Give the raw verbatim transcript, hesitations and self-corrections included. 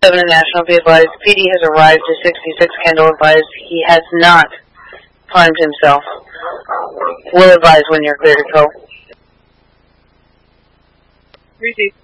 seven National, be advised, P D has arrived to sixty-six Kendall, advised he has not harmed himself. Will advise when you're clear to go. Received.